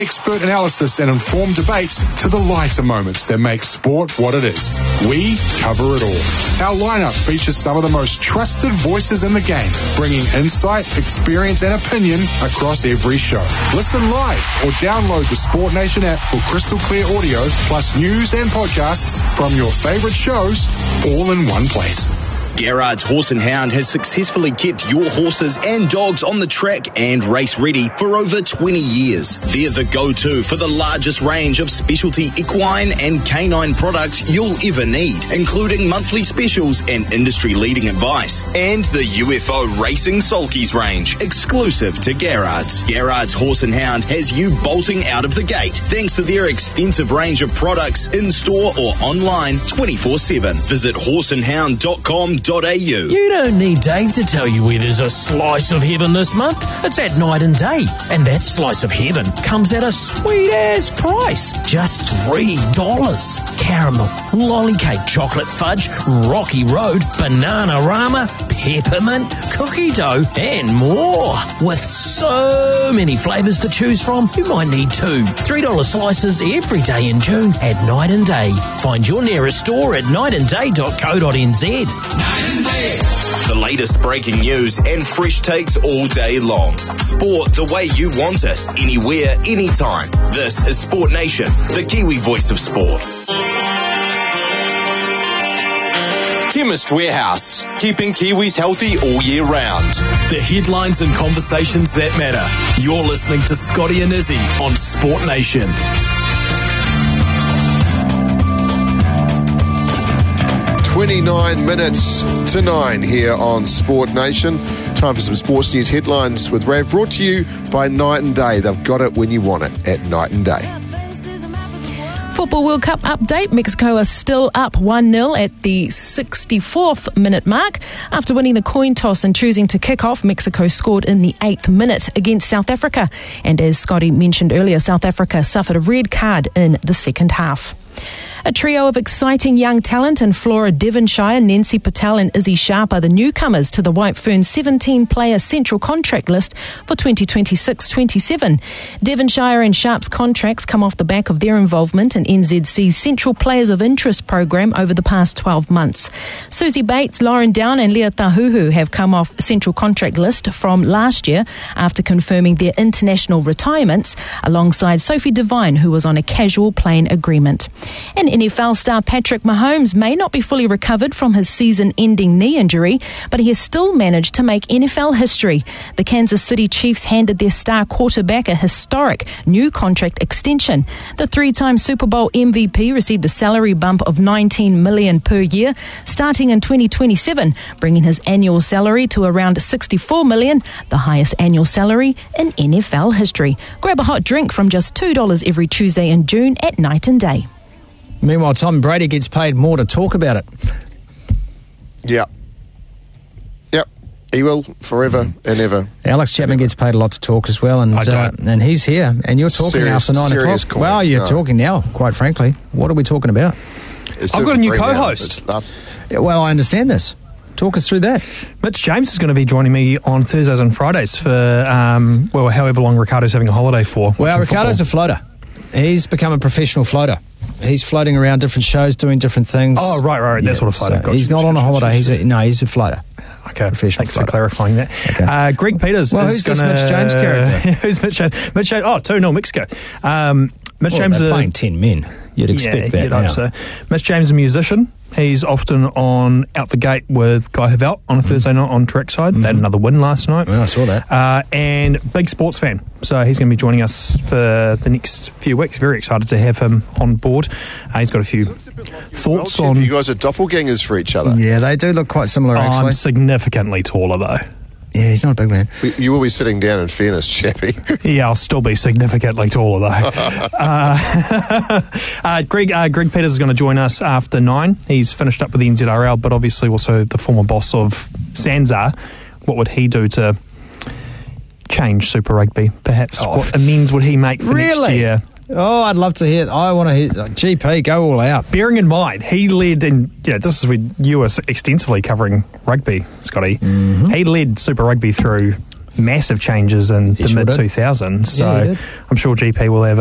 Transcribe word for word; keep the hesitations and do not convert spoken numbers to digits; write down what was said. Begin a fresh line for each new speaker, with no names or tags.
Expert analysis and informed debates to the lighter moments that make sport what it is. We cover it all. Our lineup features some of the most trusted voices in the game, bringing insight, experience and opinion across every show. Listen live or download the Sport Nation app for crystal clear audio, plus news and podcasts from your favourite shows, all in one place.
Gerrard's Horse and Hound has successfully kept your horses and dogs on the track and race ready for over twenty years. They're the go-to for the largest range of specialty equine and canine products you'll ever need, including monthly specials and industry-leading advice. And the U F O Racing Sulkies range, exclusive to Gerrard's. Gerrard's Horse and Hound has you bolting out of the gate thanks to their extensive range of products in-store or online twenty-four seven. Visit horse and hound dot com dot a u.
You don't need Dave to tell you where there's a slice of heaven this month. It's at Night and Day. And that slice of heaven comes at a sweet-ass price. Just three dollars. Caramel, lolly cake, chocolate fudge, Rocky Road, Banana-Rama, peppermint, cookie dough, and more. With so many flavours to choose from, you might need two. three dollar slices every day in June at Night and Day. Find your nearest store at night and day dot co dot n z.
The latest breaking news and fresh takes all day long. Sport the way you want it, anywhere, anytime. This is Sport Nation, the Kiwi voice of sport.
Chemist Warehouse, keeping Kiwis healthy all year round. The headlines and conversations that matter. You're listening to Scotty and Izzy on Sport Nation.
twenty-nine minutes to nine here on Sport Nation. Time for some sports news headlines with Rav, brought to you by Night and Day. They've got it when you want it at Night and Day.
Football World Cup update. Mexico are still up one nil at the sixty-fourth minute mark. After winning the coin toss and choosing to kick off, Mexico scored in the eighth minute against South Africa. And as Scotty mentioned earlier, South Africa suffered a red card in the second half. A trio of exciting young talent in Flora Devonshire, Nancy Patel and Izzy Sharp are the newcomers to the White Fern seventeen-player central contract list for twenty twenty-six twenty-seven. Devonshire and Sharp's contracts come off the back of their involvement in N Z C's Central Players of Interest program over the past twelve months. Susie Bates, Lauren Down and Leah Tahuhu have come off central contract list from last year after confirming their international retirements, alongside Sophie Devine, who was on a casual playing agreement. And N F L star Patrick Mahomes may not be fully recovered from his season-ending knee injury, but he has still managed to make N F L history. The Kansas City Chiefs handed their star quarterback a historic new contract extension. The three-time Super Bowl M V P received a salary bump of nineteen million dollars per year, starting in twenty twenty-seven, bringing his annual salary to around sixty-four million dollars, the highest annual salary in N F L history. Grab a hot drink from just two dollars every Tuesday in June at Night and Day.
Meanwhile, Tom Brady gets paid more to talk about it.
Yeah. Yep. He will forever mm. and ever.
Alex Chapman gets paid a lot to talk as well, and uh, and he's here. And you're talking
serious,
after nine o'clock.
Coin.
Well, you're
no.
talking now, quite frankly. What are we talking about?
It's
I've got a new co-host.
Yeah, well, I understand this. Talk us through that.
Mitch James is going to be joining me on Thursdays and Fridays for, um, well, however long Ricardo's having a holiday for.
Well, Ricardo's
football.
a floater. He's become a professional floater. He's floating around different shows, doing different things.
Oh, right, right, right. That's
yeah,
what a floater.
So he's not on a holiday. He's a, no, he's a floater.
Okay,
professional
thanks
floater.
for clarifying that.
Okay.
Uh, Greg Peters
well,
is
who's this
gonna,
Mitch James character?
Who's Mitch James? Mitch James, oh, two nil Mexico. Um, Mitch
well,
James
they're
is
playing ten men. You'd expect
yeah,
that
you'd
now.
hope so. Mitch James is a musician. He's often on Out the Gate with Guy Havelt on a mm. Thursday night on Trackside. Mm. They had another win last night.
Well, I saw that.
Uh, and big sports fan. So he's going to be joining us for the next few weeks. Very excited to have him on board. Uh, he's got a few thoughts
well,
on...
You guys are doppelgangers for each other.
Yeah, they do look quite similar, actually.
I'm significantly taller, though.
Yeah, he's not a big man.
You will be sitting down, in fairness, Chappie.
Yeah, I'll still be significantly taller, though. uh, uh, Greg uh, Greg Peters is going to join us after nine. He's finished up with the N Z R L, but obviously also the former boss of Sanzar. What would he do to change Super Rugby, perhaps? Oh. What amends would he make for
really?
next year?
Oh, I'd love to hear. I want to hear. G P, go all out.
Bearing in mind, he led in. Yeah, this is when you were extensively covering rugby, Scotty. Mm-hmm. He led Super Rugby through massive changes in
He
the
sure
mid
did.
two thousands. So
Yeah, he did.
I'm sure G P will have